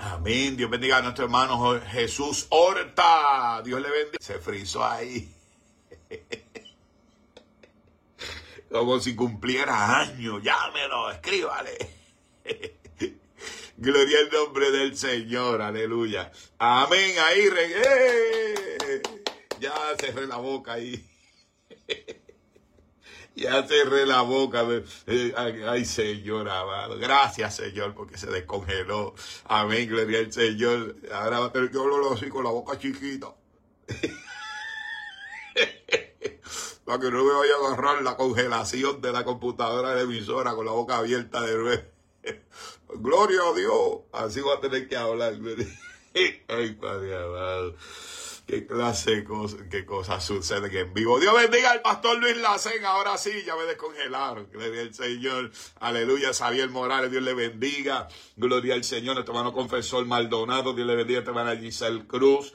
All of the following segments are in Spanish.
Amén. Dios bendiga a nuestro hermano Jesús Horta. Dios le bendiga. Se frizó ahí. Como si cumpliera años. Llámelo, escríbale. Gloria al nombre del Señor. Aleluya. Amén. Ahí, ya cerré la boca ahí. Ya cerré la boca. Ay, Señor amado. Gracias, Señor, porque se descongeló. Amén, gloria al Señor. Ahora va a tener que hablarlo así con la boca chiquita. Para que no me vaya a agarrar la congelación de la computadora de la emisora con la boca abierta de nuevo. Gloria a Dios. Así va a tener que hablar. Ay, Padre amado. Qué clase de cosas, qué cosas suceden en vivo. Dios bendiga al pastor Luis Lacén. Ahora sí, ya me descongelaron. Gloria al Señor. Aleluya. Xavier Morales, Dios le bendiga. Gloria al Señor. Nuestro hermano confesor Maldonado, Dios le bendiga. Nuestra hermana Giselle Cruz.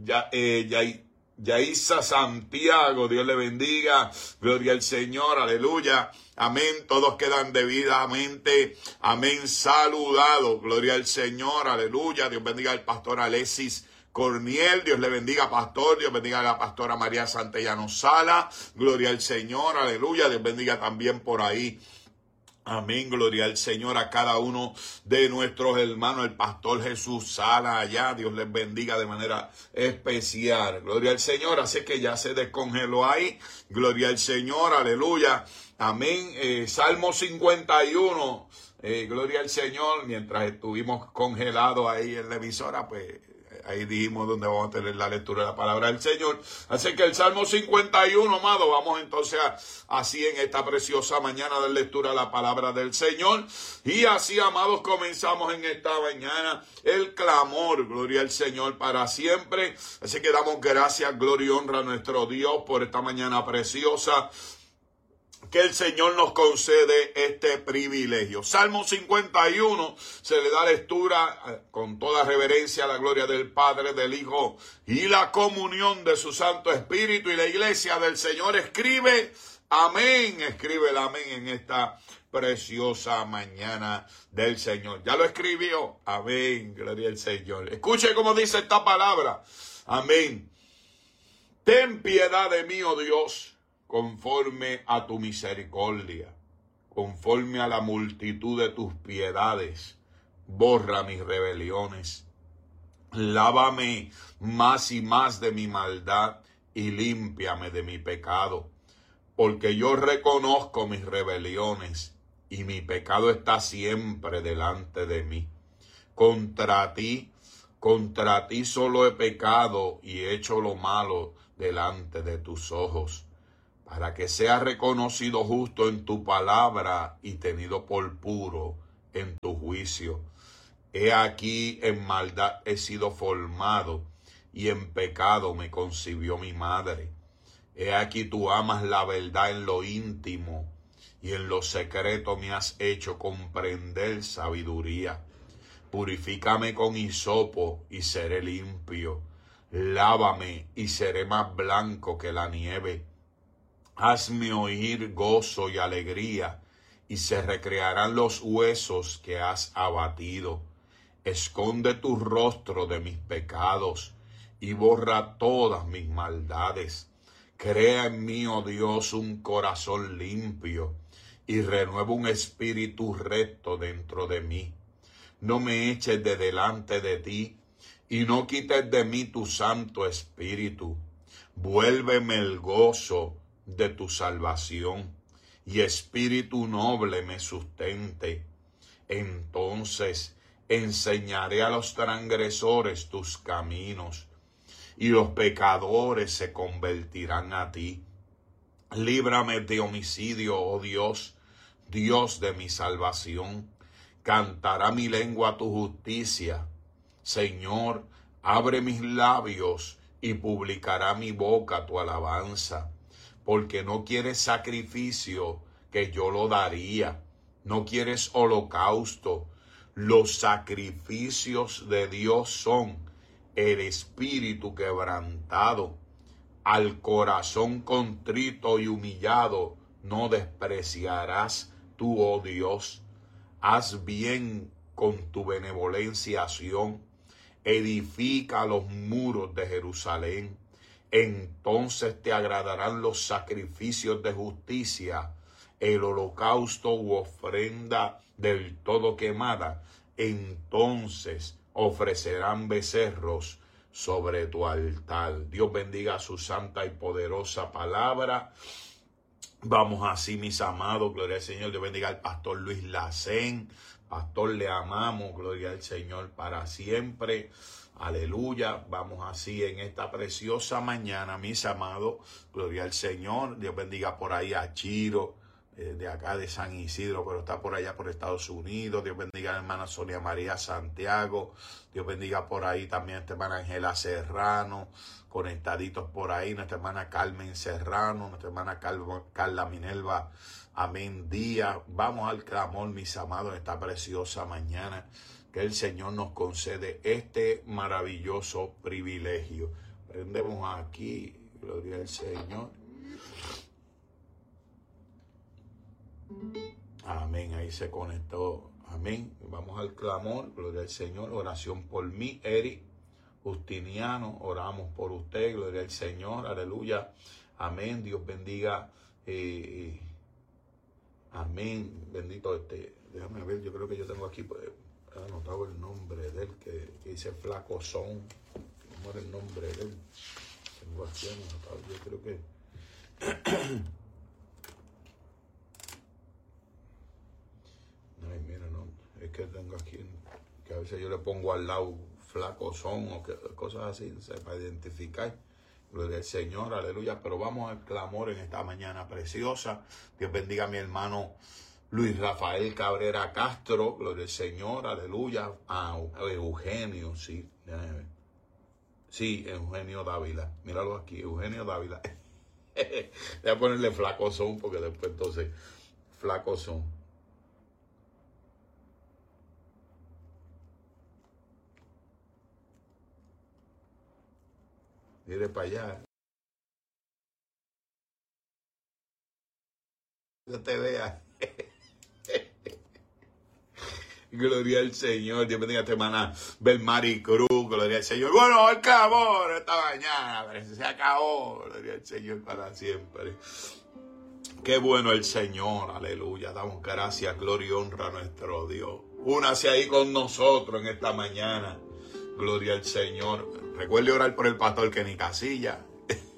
Yaisa Santiago, Dios le bendiga. Gloria al Señor. Aleluya. Amén. Todos quedan debidamente. Amén. Saludados. Gloria al Señor. Aleluya. Dios bendiga al pastor Alexis Corniel, Dios le bendiga, pastor. Dios bendiga a la pastora María Santellano Sala. Gloria al Señor, aleluya. Dios bendiga también por ahí. Amén, gloria al Señor, a cada uno de nuestros hermanos, el pastor Jesús Sala allá, Dios les bendiga de manera especial, gloria al Señor, así que ya se descongeló ahí, gloria al Señor, aleluya, amén, Salmo 51, gloria al Señor, mientras estuvimos congelados ahí en la emisora, pues ahí dijimos donde vamos a tener la lectura de la palabra del Señor. Así que el Salmo 51, amado, vamos entonces así en esta preciosa mañana de lectura de la palabra del Señor. Y así, amados, comenzamos en esta mañana el clamor, gloria al Señor para siempre. Así que damos gracias, gloria y honra a nuestro Dios por esta mañana preciosa que el Señor nos concede este privilegio. Salmo 51 se le da lectura con toda reverencia a la gloria del Padre, del Hijo y la comunión de su Santo Espíritu. Y la iglesia del Señor escribe amén, escribe el amén en esta preciosa mañana del Señor. ¿Ya lo escribió? Amén, gloria al Señor. Escuche cómo dice esta palabra. Amén. Ten piedad de mí, oh Dios, conforme a tu misericordia, conforme a la multitud de tus piedades, borra mis rebeliones. Lávame más y más de mi maldad y límpiame de mi pecado, porque yo reconozco mis rebeliones y mi pecado está siempre delante de mí. Contra ti solo he pecado y he hecho lo malo delante de tus ojos, para que sea reconocido justo en tu palabra y tenido por puro en tu juicio. He aquí en maldad he sido formado, y en pecado me concibió mi madre. He aquí tú amas la verdad en lo íntimo, y en lo secreto me has hecho comprender sabiduría. Purifícame con hisopo y seré limpio. Lávame y seré más blanco que la nieve. Hazme oír gozo y alegría, y se recrearán los huesos que has abatido. Esconde tu rostro de mis pecados, y borra todas mis maldades. Crea en mí, oh Dios, un corazón limpio, y renueva un espíritu recto dentro de mí. No me eches de delante de ti, y no quites de mí tu Santo Espíritu. Vuélveme el gozo de tu salvación, y espíritu noble me sustente. Entonces enseñaré a los transgresores tus caminos, y los pecadores se convertirán a ti. Líbrame de homicidio, oh Dios, Dios de mi salvación. Cantará mi lengua tu justicia. Señor, abre mis labios, y publicará mi boca tu alabanza. Porque no quieres sacrificio, que yo lo daría. No quieres holocausto. Los sacrificios de Dios son el espíritu quebrantado. Al corazón contrito y humillado no despreciarás tú, oh Dios. Haz bien con tu benevolencia, Sión. Edifica los muros de Jerusalén. Entonces te agradarán los sacrificios de justicia, el holocausto u ofrenda del todo quemada. Entonces ofrecerán becerros sobre tu altar. Dios bendiga su santa y poderosa palabra. Vamos así, mis amados, gloria al Señor. Dios bendiga al pastor Luis Lacén. Pastor, le amamos, gloria al Señor para siempre. Aleluya. Vamos así en esta preciosa mañana, mis amados, gloria al Señor. Dios bendiga por ahí a Chiro, de acá de San Isidro, pero está por allá por Estados Unidos. Dios bendiga a la hermana Sonia María Santiago. Dios bendiga por ahí también a nuestra hermana Ángela Serrano, conectaditos por ahí, nuestra hermana Carmen Serrano, nuestra hermana Carla Minerva, amén, Díaz. Vamos al clamor, mis amados, en esta preciosa mañana, que el Señor nos concede este maravilloso privilegio. Prendemos aquí, gloria al Señor. Amén, ahí se conectó, amén. Vamos al clamor, gloria al Señor. Oración por mí, Eric Justiniano, oramos por usted, gloria al Señor, aleluya, amén. Dios bendiga, amén, bendito déjame ver, yo creo que yo tengo aquí anotado el nombre de él, que dice Flaco Son. ¿Cómo era el nombre de él? Tengo aquí anotado, yo creo que ay, mira, no, es que tengo aquí, que a veces yo le pongo al lado Flaco Son o cosas así, para identificar. Gloria al Señor, aleluya. Pero vamos al clamor en esta mañana preciosa. Dios bendiga a mi hermano Luis Rafael Cabrera Castro, gloria al Señor, aleluya. A Eugenio, sí, sí, Eugenio Dávila, míralo aquí, Eugenio Dávila. Voy a ponerle Flaco Son porque después entonces Flaco Son. Mire para allá. Que te vea. Gloria al Señor. Dios bendiga a tu hermana Belmari Cruz. Gloria al Señor. Bueno, el clamor esta mañana. Se acabó. Gloria al Señor para siempre. Qué bueno el Señor. Aleluya. Damos gracias, gloria y honra a nuestro Dios. Únase ahí con nosotros en esta mañana. Gloria al Señor. Recuerde orar por el pastor Kenny Casilla.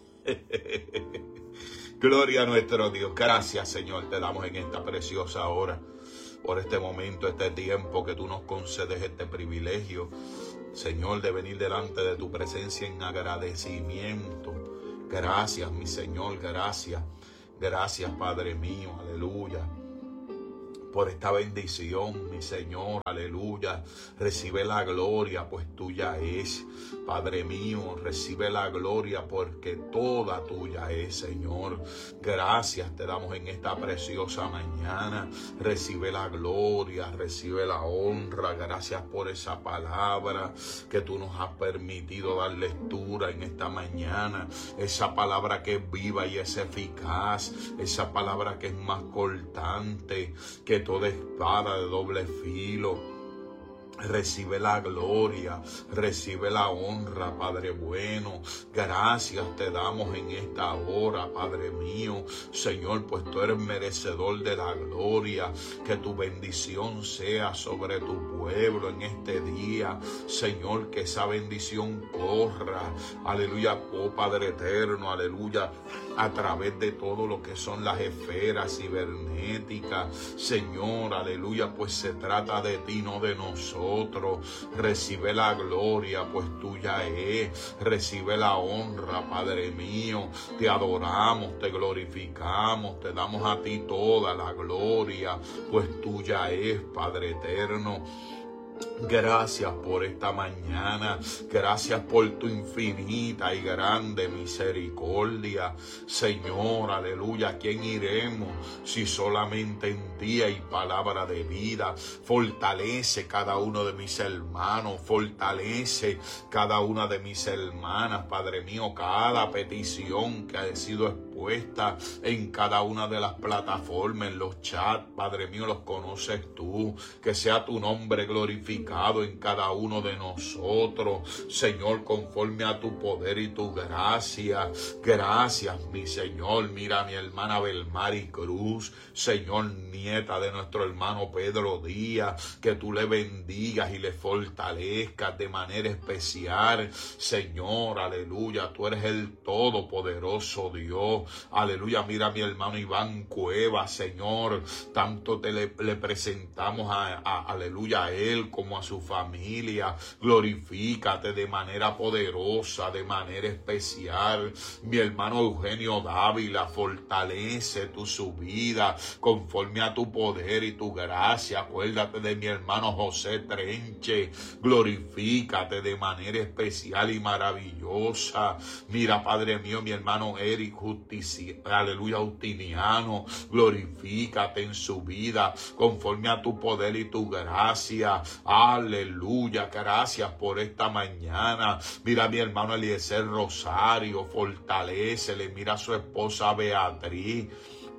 Gloria a nuestro Dios. Gracias, Señor, te damos en esta preciosa hora, por este momento, este tiempo que tú nos concedes, este privilegio, Señor, de venir delante de tu presencia en agradecimiento. Gracias, mi Señor, gracias. Gracias, Padre mío, aleluya, por esta bendición, mi Señor, aleluya. Recibe la gloria, pues tuya es, Padre mío. Recibe la gloria porque toda tuya es, Señor. Gracias te damos en esta preciosa mañana. Recibe la gloria, recibe la honra. Gracias por esa palabra que tú nos has permitido dar lectura en esta mañana. Esa palabra que es viva y es eficaz. Esa palabra que es más cortante que toda espada de doble filo. Recibe la gloria, recibe la honra, Padre bueno. Gracias te damos en esta hora, Padre mío. Señor, pues tú eres merecedor de la gloria. Que tu bendición sea sobre tu pueblo en este día. Señor, que esa bendición corra, aleluya, oh Padre eterno, aleluya, a través de todo lo que son las esferas cibernéticas. Señor, aleluya, pues se trata de ti, no de nosotros. Recibe la gloria, pues tuya es. Recibe la honra, Padre mío. Te adoramos, te glorificamos, te damos a ti toda la gloria, pues tuya es, Padre eterno. Gracias por esta mañana. Gracias por tu infinita y grande misericordia. Señor, aleluya. ¿A quién iremos si solamente en ti hay palabra de vida? Fortalece cada uno de mis hermanos. Fortalece cada una de mis hermanas, Padre mío. Cada petición que ha sido expuesta puesta en cada una de las plataformas, en los chats, Padre mío, los conoces tú. Que sea tu nombre glorificado en cada uno de nosotros, Señor, conforme a tu poder y tu gracia. Gracias, mi Señor. Mira a mi hermana Belmari Cruz, Señor, nieta de nuestro hermano Pedro Díaz, que tú le bendigas y le fortalezcas de manera especial, Señor, aleluya. Tú eres el todopoderoso Dios, aleluya. Mira a mi hermano Iván Cueva, Señor, tanto le presentamos aleluya, a él como a su familia. Glorifícate de manera poderosa, de manera especial. Mi hermano Eugenio Dávila, fortalece su vida conforme a tu poder y tu gracia. Acuérdate de mi hermano José Trenche, glorifícate de manera especial y maravillosa. Mira, Padre mío, mi hermano Eric aleluya, Justiniano, glorifícate en su vida conforme a tu poder y tu gracia. Aleluya, gracias por esta mañana. Mira a mi hermano Eliezer Rosario, fortalécele. Mira a su esposa Beatriz.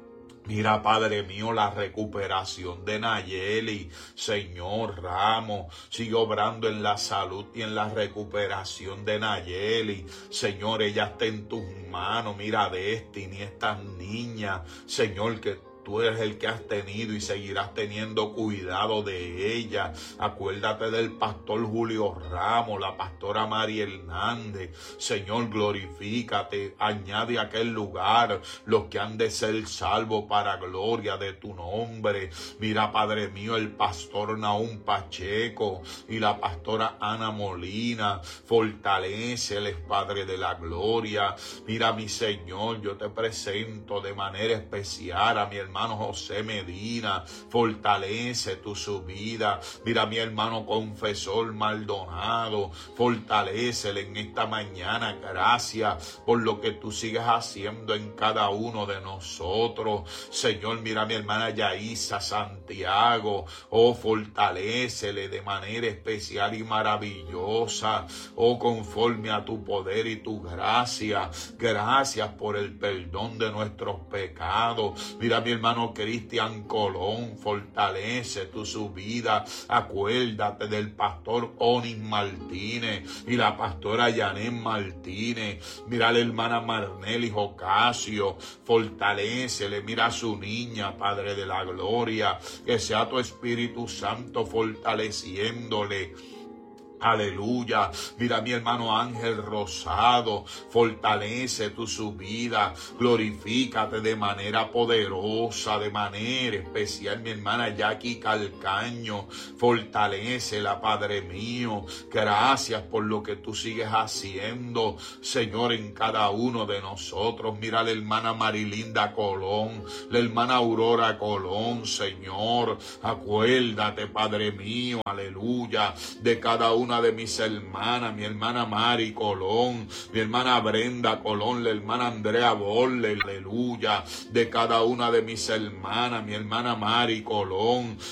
Mira, Padre mío, la recuperación de Nayeli, Señor Ramos, sigue obrando en la salud y en la recuperación de Nayeli. Señor, ella está en tus manos. Mira, Destiny, estas niñas, Señor, que tú eres el que has tenido y seguirás teniendo cuidado de ella. Acuérdate del pastor Julio Ramos, la pastora María Hernández. Señor, glorifícate. Añade a aquel lugar los que han de ser salvos para gloria de tu nombre. Mira, Padre mío, el pastor Nahum Pacheco y la pastora Ana Molina. Fortaléceles, Padre de la gloria. Mira, mi Señor, yo te presento de manera especial a mi hermano José Medina, fortalece su vida. Mira a mi hermano confesor Maldonado, fortalécele en esta mañana. Gracias por lo que tú sigues haciendo en cada uno de nosotros. Señor, mira a mi hermana Yaisa Santiago, oh, fortalécele de manera especial y maravillosa, oh, conforme a tu poder y tu gracia. Gracias por el perdón de nuestros pecados. Mira a mi hermano Cristian Colón, fortalece su vida. Acuérdate del pastor Onis Martínez y la pastora Yanet Martínez. Mira a la hermana Marnelis Ocasio, fortalécele. Mira a su niña, Padre de la gloria, que sea tu Espíritu Santo fortaleciéndole. Aleluya. Mira a mi hermano Ángel Rosado, fortalece su vida, glorifícate de manera poderosa, de manera especial. Mi hermana Jackie Calcaño, fortalécela, Padre mío. Gracias por lo que tú sigues haciendo, Señor, en cada uno de nosotros. Mira a la hermana Marilinda Colón, la hermana Aurora Colón, Señor. Acuérdate, Padre mío, aleluya, de cada uno de mis hermanas, mi hermana Mari Colón, mi hermana Brenda Colón, la hermana Andrea Borle, aleluya, de cada una de mis hermanas, mi hermana Mari Colón,